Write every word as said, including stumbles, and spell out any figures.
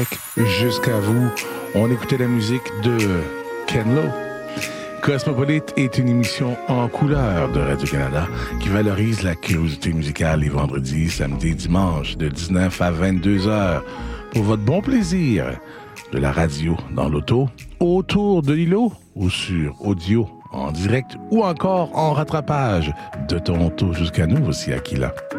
Jusqu'à vous, on écoutait la musique de Ken Lo. Cosmopolite est une émission en couleur de Radio-Canada qui valorise la curiosité musicale les vendredis, samedis, dimanches de dix-neuf à vingt-deux heures pour votre bon plaisir de la radio dans l'auto, autour de l'îlot ou sur audio en direct ou encore en rattrapage de Toronto jusqu'à nous aussi, Aquila.